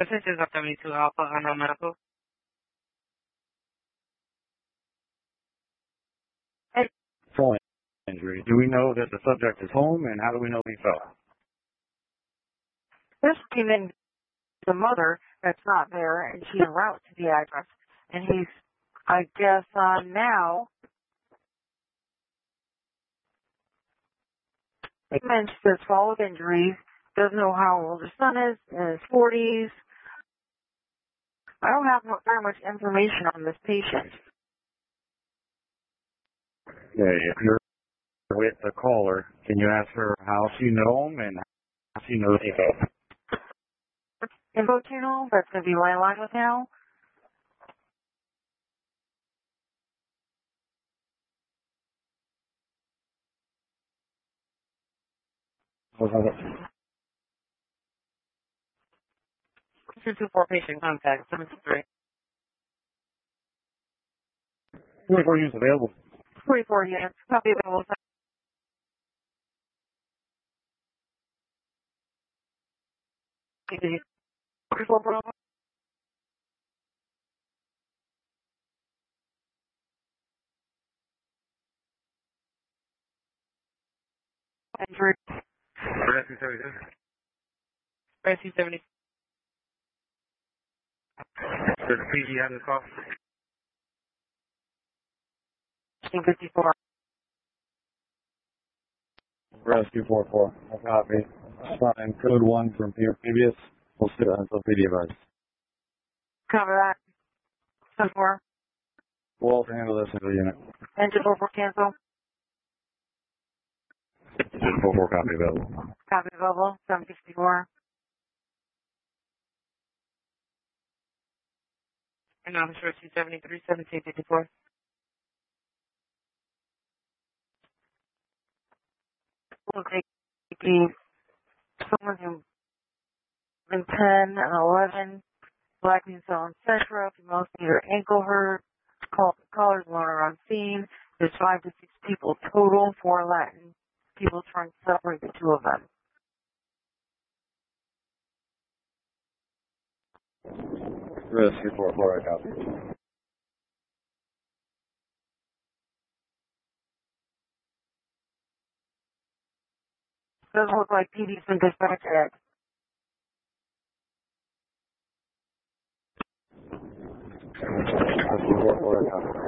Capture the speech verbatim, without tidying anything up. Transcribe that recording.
This is seventy-two Alpha Unknown Medical. Hey. Fall injury. Do we know that the subject is home, and how do we know he fell? This came in the mother that's not there, and she's en route to the address. And he's, I guess, on now. He mentions this fall of injuries. Doesn't know how old his son is, in his forties. I don't have very much information on this patient. Okay, if you're with the caller, can you ask her how she know him and how she knows he fell? Info channel, that's going to be my line with now. two two four patient contact, seven two three. forty-four units available. forty-four units, copy available. forty-four Bravo. Injury. Rescue seventy-two. Rescue seventy. Does the P G have this call? fifty-four. Rescue four four. I copy. Fine. Code one from previous. We'll sit until P D advice. Cover that. ten four. We'll also handle this into the unit. Engine four four cancel. four four copy available. Copy available. seven sixty-four. And officer Rescue seventy-three, seventeen fifty-four. We'll take the someone who in ten and eleven, black means on Central, female either ankle hurt, call, callers loner on scene. There's five to six people total, four Latin people trying to separate the two of them. Rescue four four, I copy. Doesn't look like P D's been dispatched yet. Rescue four four, I copy.